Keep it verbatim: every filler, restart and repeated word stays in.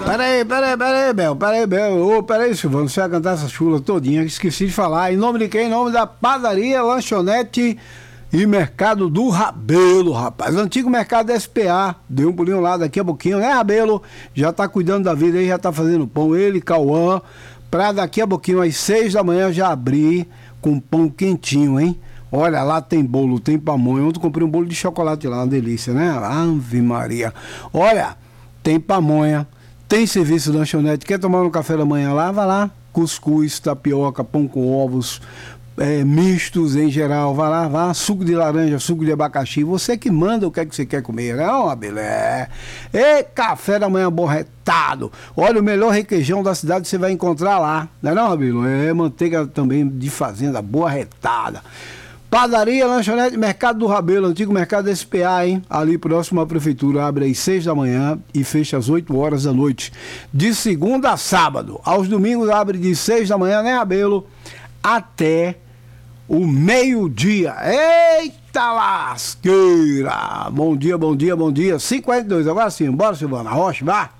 Peraí, peraí, peraí, Bel, peraí, Bel. Ô, peraí, Silvano, você vai cantar essa chula todinha, esqueci de falar. Em nome de quem? Em nome da padaria, lanchonete e mercado do Rabelo, rapaz. Antigo mercado S P A. Deu um pulinho lá daqui a pouquinho, né, Rabelo? Já tá cuidando da vida aí, já tá fazendo pão. Ele, Cauã, pra daqui a pouquinho, às seis da manhã, já abrir com pão quentinho, hein? Olha, lá tem bolo, tem pamonha. Ontem comprei um bolo de chocolate lá, uma delícia, né? Ave Maria. Olha, tem pamonha, tem serviço de lanchonete. Quer tomar um café da manhã lá? Vai lá. Cuscuz, tapioca, pão com ovos, é, mistos em geral. Vai lá, vai lá. Suco de laranja, suco de abacaxi. Você que manda o que é que você quer comer, não, Abelé? E café da manhã borretado. Olha, o melhor requeijão da cidade você vai encontrar lá. Não é não, Abelo? É manteiga também de fazenda, borretada. Padaria, lanchonete, mercado do Rabelo, antigo mercado S P A, hein? Ali próximo à prefeitura, abre às seis da manhã e fecha às oito horas da noite. De segunda a sábado. Aos domingos abre de seis da manhã, né, Rabelo? Até o meio-dia. Eita lasqueira! Bom dia, bom dia, bom dia. cinquenta e dois, agora sim. Bora, Silvana Rocha, vá!